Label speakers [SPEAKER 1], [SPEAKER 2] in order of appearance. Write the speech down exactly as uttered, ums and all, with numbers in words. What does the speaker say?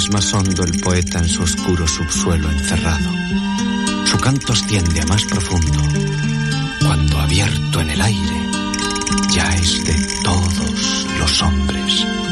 [SPEAKER 1] es más hondo el poeta en su oscuro subsuelo encerrado. Su canto asciende a más profundo, cuando abierto en el aire ya es de todos los hombres.